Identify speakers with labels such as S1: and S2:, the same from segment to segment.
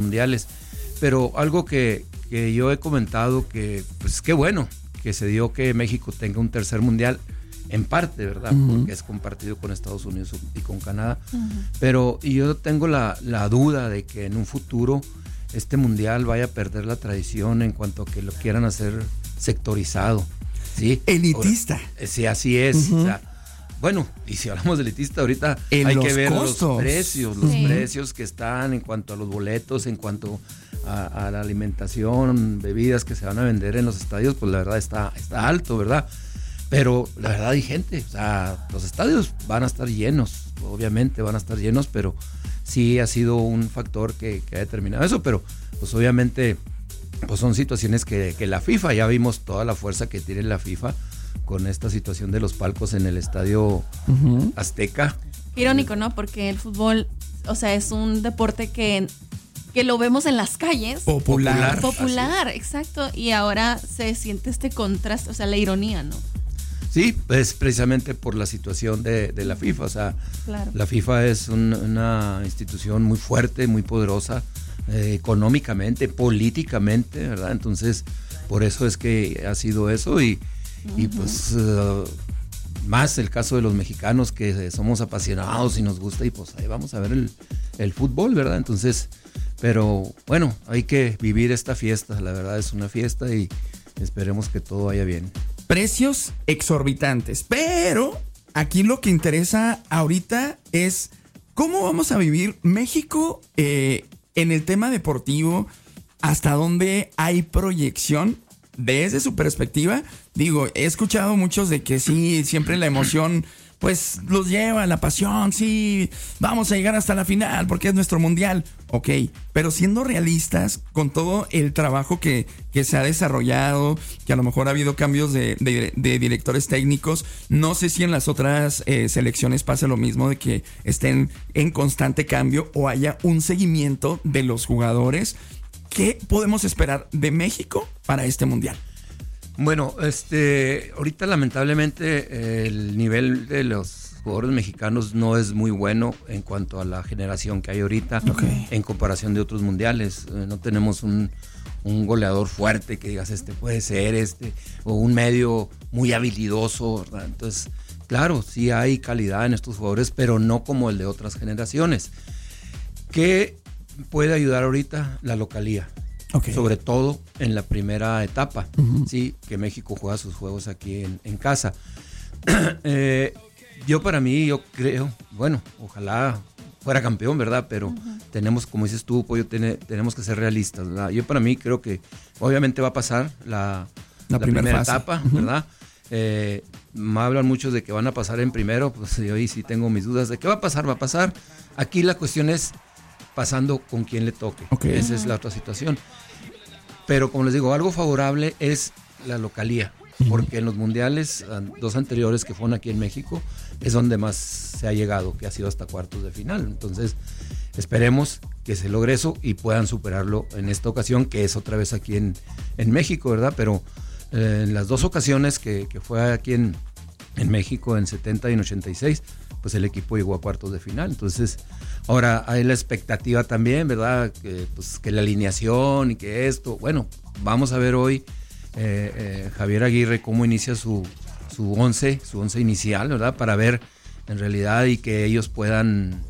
S1: mundiales. Pero algo que yo he comentado que, pues qué bueno que se dio que México tenga un tercer mundial, en parte, ¿verdad? Porque es compartido con Estados Unidos y con Canadá. Pero yo tengo la duda de que en un futuro este mundial vaya a perder la tradición en cuanto a que lo quieran hacer sectorizado, ¿sí?
S2: Elitista.
S1: Ahora, sí, así es. O sea, bueno, y si hablamos de elitista, ahorita hay que ver
S2: costos.
S1: los precios que están en cuanto a los boletos, en cuanto a la alimentación, bebidas que se van a vender en los estadios, pues la verdad está alto, ¿verdad? Pero la verdad hay gente, o sea, los estadios van a estar llenos, obviamente van a estar llenos, pero sí ha sido un factor que ha determinado eso, pero pues obviamente pues son situaciones que la FIFA, ya vimos toda la fuerza que tiene la FIFA con esta situación de los palcos en el estadio Azteca.
S3: Irónico, ¿no? Porque el fútbol, o sea, es un deporte que lo vemos en las calles.
S2: Popular,
S3: exacto. Y ahora se siente este contraste, o sea, la ironía, ¿no?
S1: Sí, pues precisamente por la situación de la FIFA, o sea,
S3: claro.
S1: La FIFA es una institución muy fuerte, muy poderosa, económicamente, políticamente, ¿verdad? Entonces, por eso es que ha sido eso y pues más el caso de los mexicanos que somos apasionados y nos gusta y pues ahí vamos a ver el fútbol, ¿verdad? Entonces, pero bueno, hay que vivir esta fiesta, la verdad es una fiesta y esperemos que todo vaya bien.
S2: Precios exorbitantes, pero aquí lo que interesa ahorita es cómo vamos a vivir México en el tema deportivo, hasta dónde hay proyección desde su perspectiva. Digo, he escuchado muchos de que sí, siempre la emoción pues los lleva, la pasión, sí, vamos a llegar hasta la final porque es nuestro mundial. Ok, pero siendo realistas, con todo el trabajo que se ha desarrollado, que a lo mejor ha habido cambios de directores técnicos, no sé si en las otras selecciones pasa lo mismo, de que estén en constante cambio o haya un seguimiento de los jugadores. ¿Qué podemos esperar de México para este mundial?
S1: Bueno, ahorita lamentablemente el nivel de los jugadores mexicanos no es muy bueno en cuanto a la generación que hay ahorita, en comparación de otros mundiales. No tenemos un goleador fuerte que digas puede ser o un medio muy habilidoso, ¿verdad? Entonces, claro, sí hay calidad en estos jugadores, pero no como el de otras generaciones. ¿Qué puede ayudar ahorita? La localía. Sobre todo en la primera etapa, sí, que México juega sus juegos aquí en casa. Yo creo, bueno, ojalá fuera campeón, ¿verdad? Pero tenemos, como dices tú, Pollo, tenemos que ser realistas, ¿verdad? Yo para mí creo que obviamente va a pasar la primera etapa, ¿verdad? Me hablan muchos de que van a pasar en primero, pues yo ahí sí tengo mis dudas de qué va a pasar. Aquí la cuestión es pasando con quien le toque. Esa es la otra situación. Pero como les digo, algo favorable es la localía, porque en los mundiales, 2 anteriores que fueron aquí en México, es donde más se ha llegado, que ha sido hasta cuartos de final. Entonces, esperemos que se logre eso y puedan superarlo en esta ocasión, que es otra vez aquí en México, ¿verdad? Pero en las 2 ocasiones que fue aquí en México, en 70 y en 86, pues el equipo llegó a cuartos de final. Entonces, ahora hay la expectativa también, ¿verdad? Que la alineación y que esto, bueno, vamos a ver hoy Javier Aguirre cómo inicia su once inicial, ¿verdad? Para ver en realidad y que ellos puedan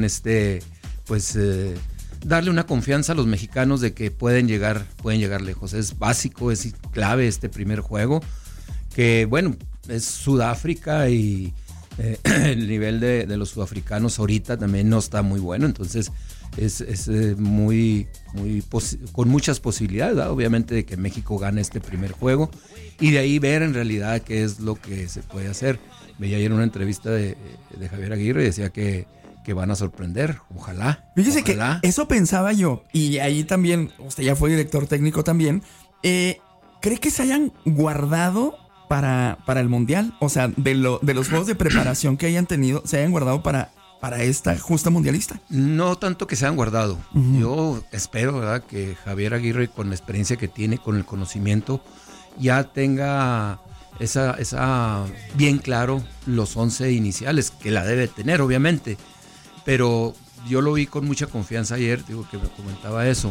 S1: darle una confianza a los mexicanos de que pueden llegar lejos. Es básico, es clave este primer juego, que bueno, es Sudáfrica y el nivel de los sudafricanos ahorita también no está muy bueno, entonces es con muchas posibilidades, ¿verdad? Obviamente, de que México gane este primer juego y de ahí ver en realidad qué es lo que se puede hacer. Veía ayer una entrevista de Javier Aguirre y decía que van a sorprender, ojalá.
S2: Fíjese que eso pensaba yo, y ahí también, usted ya fue director técnico también, ¿cree que se hayan guardado para el mundial? O sea, de los juegos de preparación que hayan tenido, ¿se hayan guardado para esta justa mundialista?
S1: No tanto que se hayan guardado. Yo espero, ¿verdad?, que Javier Aguirre, con la experiencia que tiene, con el conocimiento, ya tenga esa bien claro los 11 iniciales, que la debe tener, obviamente. Pero yo lo vi con mucha confianza ayer, digo que me comentaba eso.